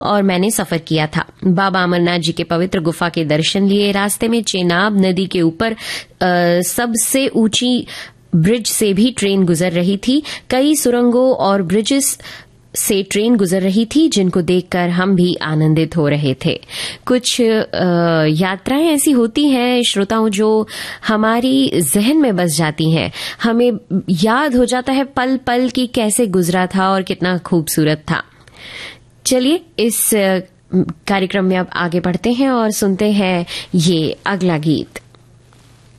और मैंने सफर किया था। बाबा अमरनाथ जी के पवित्र गुफा के दर्शन लिए। रास्ते में चेनाब नदी के ऊपर सबसे ऊंची ब्रिज से भी ट्रेन गुजर रही थी। कई सुरंगों और ब्रिजेस से ट्रेन गुजर रही थी जिनको देखकर हम भी आनंदित हो रहे थे। कुछ यात्राएं ऐसी होती हैं श्रोताओं जो हमारी जहन में बस जाती हैं। हमें याद हो जाता है पल पल की कैसे गुजरा था और कितना खूबसूरत था। चलिए इस कार्यक्रम में अब आगे बढ़ते हैं और सुनते हैं ये अगला गीत।